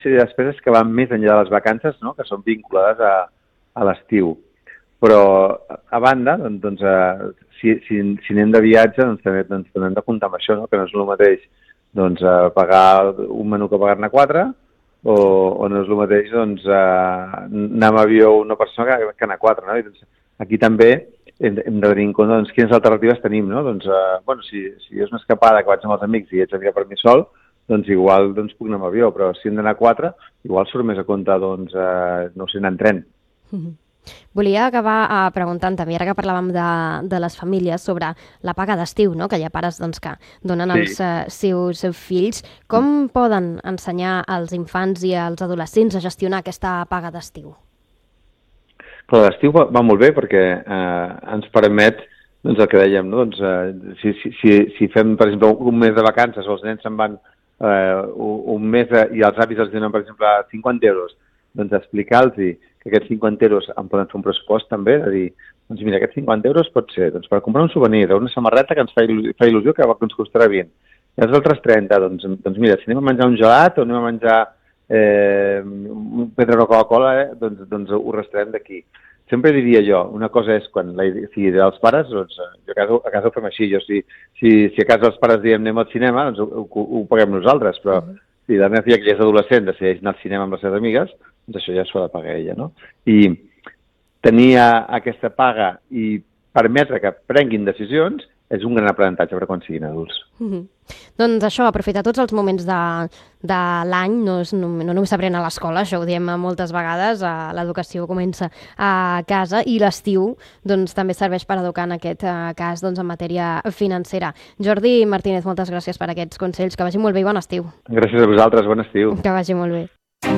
sèrie de despeses que van més enllà de les vacances, no? Que són vinculades a l'estiu. Però, a banda, doncs, si anem de viatge, doncs també hem de comptar amb això, no? Que no és el mateix doncs, pagar un menú que pagar-ne 4, o no és el mateix doncs, anar amb avió una persona que anar 4. No? I, doncs, aquí també hem de tenir en compte doncs, quines alternatives tenim. No? Doncs, bueno, si és una escapada que vaig amb els amics i ets a mirar per mi sol, doncs igual doncs, puc anar amb avió, però si hem d'anar 4, igual surt més a compte, doncs, no sé, anar en tren. Volia acabar preguntant també, ara que parlàvem de les famílies, sobre la paga d'estiu, no? Que hi ha pares doncs, que donen als seus fills. Com poden ensenyar als infants i als adolescents a gestionar aquesta paga d'estiu? Però l'estiu va molt bé perquè ens permet doncs, el que dèiem, no? Doncs, si fem, per exemple, un mes de vacances o els nens se'n van un mes i els avis els donen, per exemple, 50 euros, doncs explicar-los que aquests 50 euros en poden fer un pressupost també, de dir, doncs mira, aquests 50 euros pot ser doncs, per comprar un souvenir o una samarreta que ens fa il·lusió que ens costarà 20. I els altres 30, doncs mira, si anem a menjar un gelat o anem a menjar prendre una Coca-Cola, doncs ho restarem d'aquí. Sempre diria jo, una cosa és quan dels pares, doncs jo a casa ho fem així. Si a casa els pares diem anem al cinema, doncs ho paguem nosaltres, però si la meva filla, que ja és adolescent, decideix anar al cinema amb les seves amigues, doncs això ja s'ho ha de pagar ella, no? I tenir aquesta paga i permetre que prenguin decisions és un gran aprenentatge per quan siguin adults. Doncs això, aprofitar tots els moments de l'any, no només s'aprèn a l'escola, això ho diem moltes vegades, l'educació comença a casa i l'estiu doncs, també serveix per educar en aquest cas doncs, en matèria financera. Jordi Martínez, moltes gràcies per aquests consells, que vagi molt bé i bon estiu. Gràcies a vosaltres, bon estiu. Que vagi molt bé.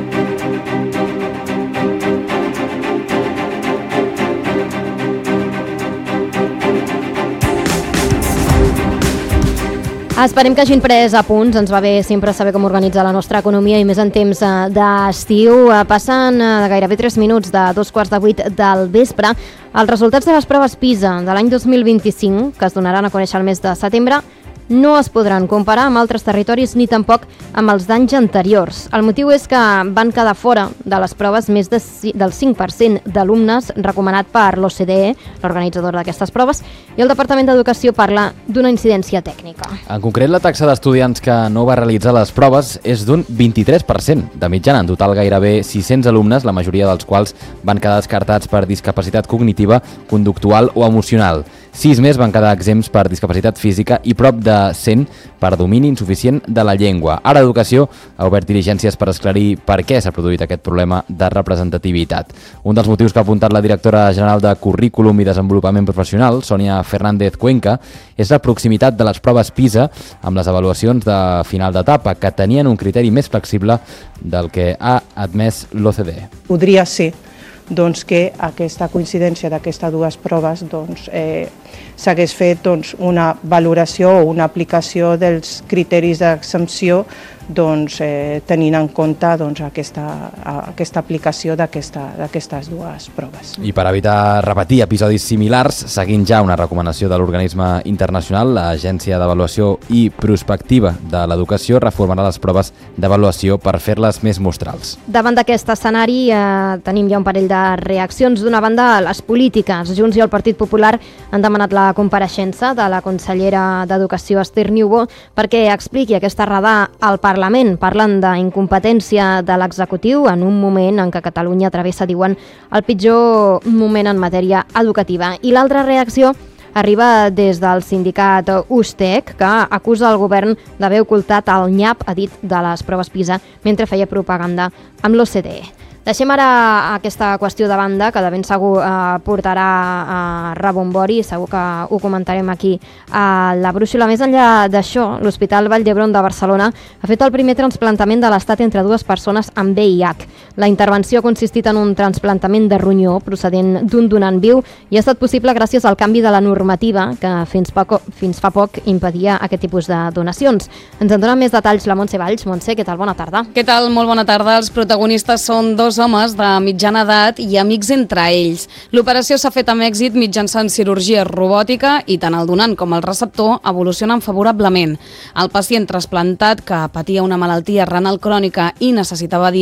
Esperem que hagin pres apunts, ens va bé sempre saber com organitzar la nostra economia i més en temps d'estiu. Passen gairebé 3 minuts de 7:15 del vespre. Els resultats de les proves PISA de l'any 2025, que es donaran a conèixer el mes de setembre, no es podran comparar amb altres territoris ni tampoc amb els d'anys anteriors. El motiu és que van quedar fora de les proves més del 5% d'alumnes recomanat per l'OCDE, l'organitzador d'aquestes proves, i el Departament d'Educació parla d'una incidència tècnica. En concret, la taxa d'estudiants que no va realitzar les proves és d'un 23%. De mitjana, en total gairebé 600 alumnes, la majoria dels quals van quedar descartats per discapacitat cognitiva, conductual o emocional. 6 més van quedar exempts per discapacitat física i prop de 100 per domini insuficient de la llengua. Ara Educació ha obert diligències per esclarir per què s'ha produït aquest problema de representativitat. Un dels motius que ha apuntat la directora general de Currículum i Desenvolupament Professional, Sònia Fernández Cuenca, és la proximitat de les proves PISA amb les avaluacions de final d'etapa, que tenien un criteri més flexible del que ha admès l'OCDE. Podria ser doncs, que aquesta coincidència d'aquestes dues proves doncs, s'hagués fet doncs, una valoració o una aplicació dels criteris d'exempció doncs, tenint en compte doncs, aquesta aplicació d'aquestes dues proves. I per evitar repetir episodis similars, seguint ja una recomanació de l'organisme internacional, l'Agència d'Avaluació i Prospectiva de l'Educació reformarà les proves d'avaluació per fer-les més mostrals. Davant d'aquest escenari tenim ja un parell de reaccions. D'una banda, les polítiques. Junts i el Partit Popular han demanat la compareixença de la consellera d'Educació, Esther Niubó, perquè expliqui aquesta errada al Parlament. Parlen d'incompetència de l'executiu en un moment en què Catalunya travessa, diuen, el pitjor moment en matèria educativa. I l'altra reacció arriba des del sindicat USTEC, que acusa el govern d'haver ocultat el nyap, ha dit, de les proves PISA mentre feia propaganda amb l'OCDE. Deixem ara aquesta qüestió de banda, que de ben segur portarà a rebombori, segur que ho comentarem aquí a la brúixola. Més enllà d'això, l'Hospital Vall d'Hebron de Barcelona ha fet el primer trasplantament de l'estat entre dues persones amb VIH. La intervenció ha consistit en un trasplantament de ronyó procedent d'un donant viu i ha estat possible gràcies al canvi de la normativa que fins fa poc impedia aquest tipus de donacions. Ens en dona més detalls la Montse Valls. Montse, què tal? Bona tarda. Què tal? Molt bona tarda. Els protagonistes són dos 2 homes de mitjana edat i amics entre ells. L'operació s'ha fet amb èxit mitjançant cirurgia robòtica i tant el donant com el receptor evolucionen favorablement. El pacient trasplantat, que patia una malaltia renal crònica i necessitava